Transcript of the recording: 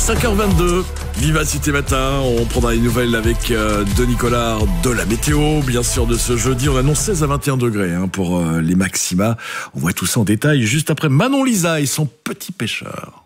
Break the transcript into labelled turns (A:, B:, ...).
A: 5h22, Vivacité Matin, on prendra les nouvelles avec Denis Collard de la météo, bien sûr de ce jeudi, on annonce 16 à 21 degrés pour les maxima, on voit tout ça en détail juste après Manon Lisa et son petit pêcheur.